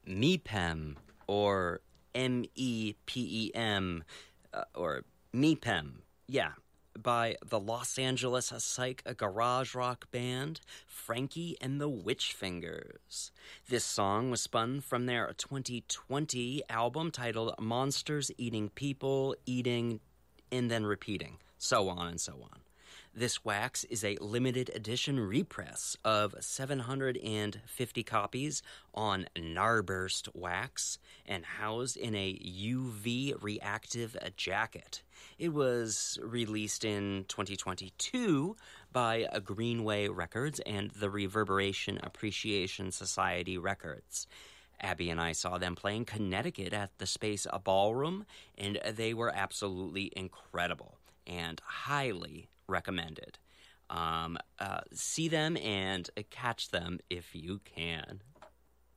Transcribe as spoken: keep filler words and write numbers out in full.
MEPEM, or M E P E M, uh, or MEPEM, yeah, by the Los Angeles psych garage rock band Frankie and the Witchfingers. This song was spun from their twenty twenty album titled Monsters Eating People, Eating, and Then Repeating, so on and so on. This wax is a limited edition repress of seven hundred fifty copies on Narburst wax and housed in a U V reactive jacket. It was released in twenty twenty-two by Greenway Records and the Reverberation Appreciation Society Records. Abby and I saw them playing Connecticut at the Space Ballroom, and they were absolutely incredible and highly recommended. Um, uh, see them and catch them if you can.